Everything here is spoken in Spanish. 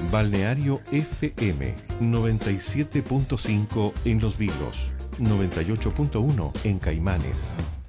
Balneario FM 97.5 en Los Vilos, 98.1 en Caimanes.